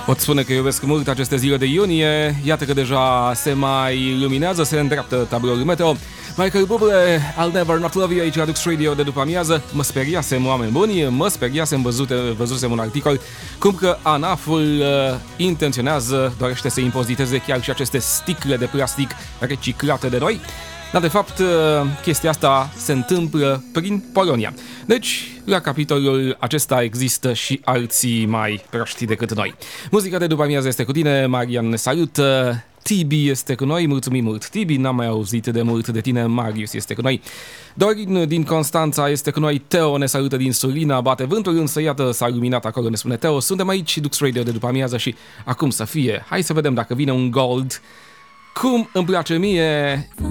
Pot spune că iubesc mult aceste zile de iunie. Iată că deja se mai luminează, se îndreaptă tabloul meteo. Michael Bublé, I'll Never Not Love You aici la Dux Radio de după amiază. Mă speriasem, oameni buni, văzusem un articol cum că ANAF-ul dorește să impoziteze chiar și aceste sticle de plastic reciclate de noi. Dar de fapt chestia asta se întâmplă prin Polonia. Deci, la capitolul acesta există și alții mai proști decât noi. Muzica de după amiază este cu tine, Marian ne salută, Tibi este cu noi, mulțumim mult Tibi, n-am mai auzit de mult de tine, Marius este cu noi, Dorin din Constanța este cu noi, Teo ne salută din Sulina, bate vântul, însă iată s-a luminat acolo, ne spune Teo, suntem aici, Dux Radio de după amiază și acum să fie, hai să vedem dacă vine un gold, cum îmi place mie.